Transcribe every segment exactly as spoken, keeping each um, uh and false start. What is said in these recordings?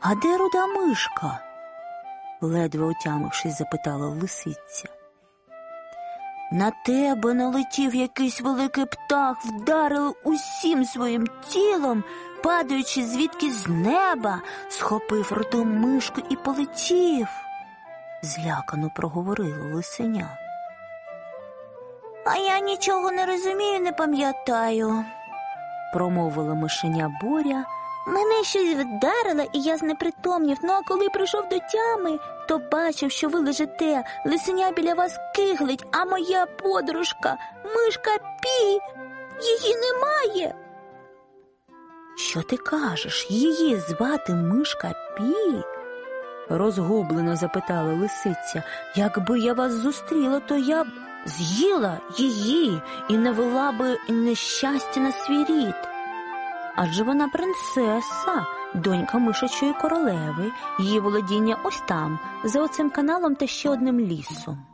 «А де руда мишка?» – ледве отямившись, запитала лисиця. «На тебе налетів якийсь великий птах, вдарив усім своїм тілом, падаючи звідки з неба, схопив руду мишку і полетів», – злякано проговорило лисеня. «А я нічого не розумію, не пам'ятаю», – промовила мишеня Боря. «Мене щось вдарило, і я знепритомнів, ну а коли прийшов до тями, то бачив, що ви лежите, лисеня біля вас киглить, а моя подружка, мишка Пі, її немає». «Що ти кажеш? Її звати мишка Пі?» – розгублено запитала лисиця. «Якби я вас зустріла, то я б з'їла її і навела би нещастя на свій рід. Адже вона принцеса, донька мишачої королеви, її володіння ось там, за оцим каналом та ще одним лісом».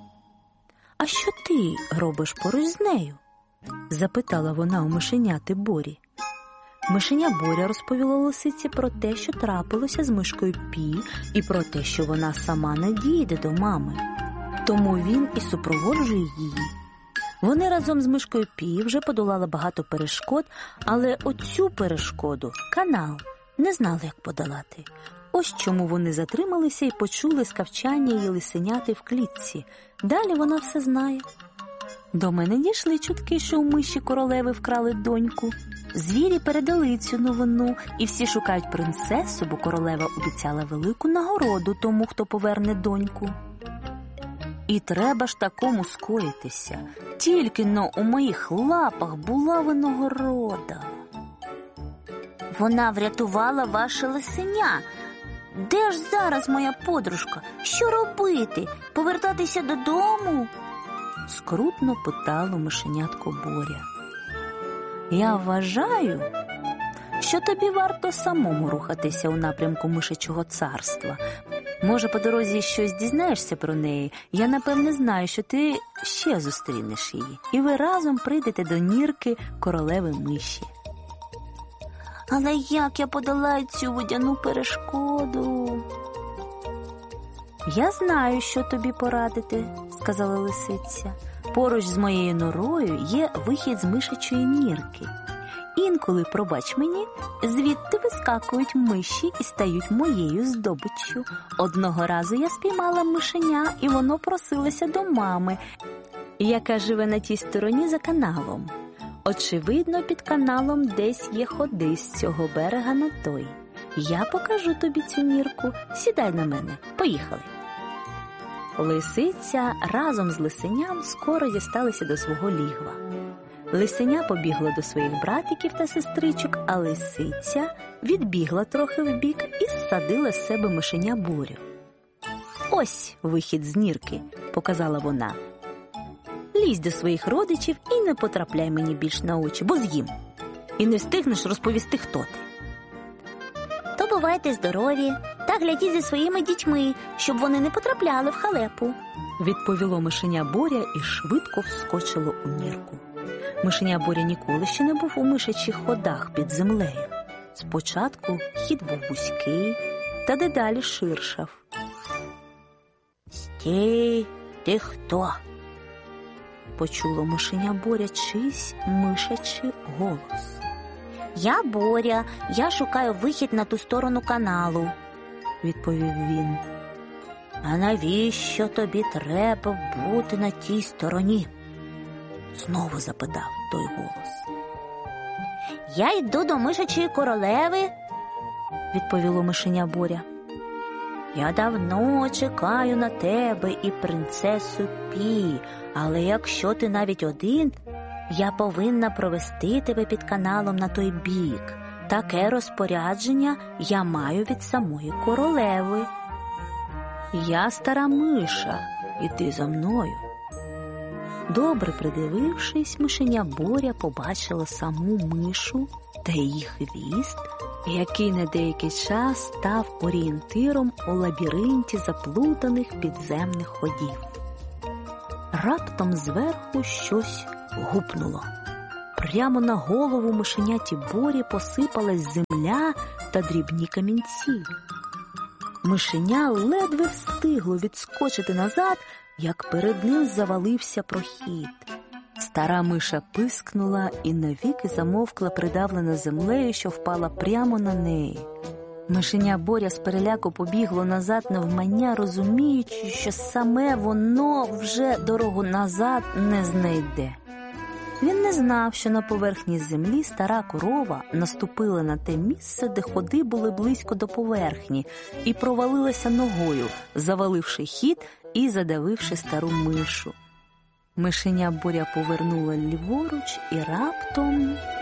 «А що ти робиш поруч з нею?» – запитала вона у мишеняти Борі. Мишеня Боря розповіла лисиці про те, що трапилося з мишкою Пі, і про те, що вона сама не дійде до мами. Тому він і супроводжує її. Вони разом з мишкою Пі вже подолали багато перешкод, але оцю перешкоду, канал, не знали, як подолати. Ось чому вони затрималися і почули скавчання її лисеняти в клітці. Далі вона все знає. До мене дійшли чутки, що у миші королеви вкрали доньку. Звірі передали цю новину, і всі шукають принцесу, бо королева обіцяла велику нагороду тому, хто поверне доньку. І треба ж такому скоїтися. Тільки-но у моїх лапах була винагорода. Вона врятувала ваше лисеня. Де ж зараз моя подружка? Що робити? Повертатися додому? Скрутно питало мишенятко Боря. Я вважаю, що тобі варто самому рухатися у напрямку мишачого царства. Може, по дорозі щось дізнаєшся про неї. Я, напевне, знаю, що ти ще зустрінеш її. І ви разом прийдете до нірки королеви миші. Але як я подолаю цю водяну перешкоду? Я знаю, що тобі порадити, сказала лисиця. Поруч з моєю норою є вихід з мишачої нірки. Інколи, пробач мені, звідти вискакують миші і стають моєю здобиччю. Одного разу я спіймала мишеня, і воно просилося до мами, яка живе на тій стороні за каналом. Очевидно, під каналом десь є ходи з цього берега на той. Я покажу тобі цю нірку. Сідай на мене. Поїхали. Лисиця разом з лисеням скоро дісталися до свого лігва. Лисеня побігло до своїх братиків та сестричок, а лисиця відбігла трохи вбік і зсадила з себе мишеня Борю. «Ось вихід з нірки», – показала вона. «Лізь до своїх родичів і не потрапляй мені більш на очі, бо з'їм. І не встигнеш розповісти, хто ти». «То бувайте здорові та глядіть за своїми дітьми, щоб вони не потрапляли в халепу», – відповіло мишеня Боря і швидко вскочило у нірку. Мишеня Боря ніколи ще не був у мишачих ходах під землею. Спочатку хід був вузький, та дедалі ширшав. «Стій, ти хто?» – почуло мишеня Боря чийсь мишачий голос. «Я Боря, я шукаю вихід на ту сторону каналу», – відповів він. «А навіщо тобі треба бути на тій стороні?» – знову запитав той голос. «Я йду до мишачої королеви», – відповіло мишеня Боря. «Я давно чекаю на тебе і принцесу Пі, але якщо ти навіть один, я повинна провести тебе під каналом на той бік. Таке розпорядження я маю від самої королеви. Я стара миша, іди за мною». Добре придивившись, мишеня Боря побачила саму мишу та її хвіст, який на деякий час став орієнтиром у лабіринті заплутаних підземних ходів. Раптом зверху щось гупнуло. Прямо на голову мишеняті Борі посипалась земля та дрібні камінці. Мишеня ледве встигло відскочити назад, як перед ним завалився прохід. Стара миша пискнула і навіки замовкла, придавлена землею, що впала прямо на неї. Мишеня Боря з переляку побігло назад навмання, розуміючи, що саме воно вже дорогу назад не знайде. Він не знав, що на поверхні землі стара корова наступила на те місце, де ходи були близько до поверхні, і провалилася ногою, заваливши хід і задавивши стару мишу. Мишеня Боря повернула ліворуч і раптом